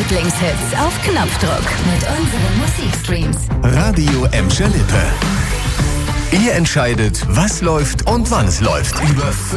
Lieblingshits auf Knopfdruck mit unseren Musikstreams. Radio Emscher Lippe. Ihr entscheidet, was läuft und wann es läuft. Über